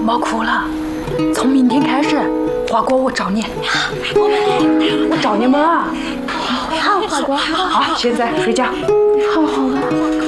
别哭了，从明天开始，华哥我找你。我找你们啊！ 好，华哥， 好，现在睡觉。 好的。